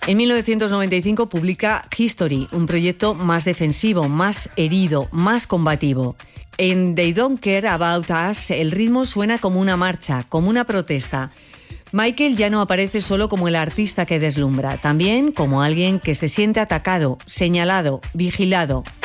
En 1995 publica History, un proyecto más defensivo, más herido, más combativo. En They Don't Care About Us, el ritmo suena como una marcha, como una protesta. Michael ya no aparece solo como el artista que deslumbra, también como alguien que se siente atacado, señalado, vigilado.